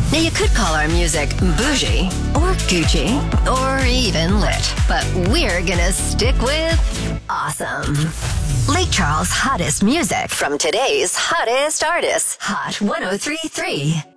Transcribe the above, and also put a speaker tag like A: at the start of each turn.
A: Now, you could call our music bougie, or Gucci, or even lit, but we're gonna stick with awesome. Lake Charles' hottest music from today's hottest artists. Hot 103.3.